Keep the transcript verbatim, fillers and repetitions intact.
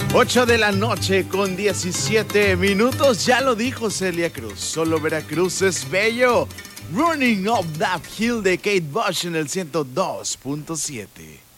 ocho de la noche con diecisiete minutos, ya lo dijo Celia Cruz, solo Veracruz es bello. Running Up That Hill de Kate Bush en el ciento dos punto siete.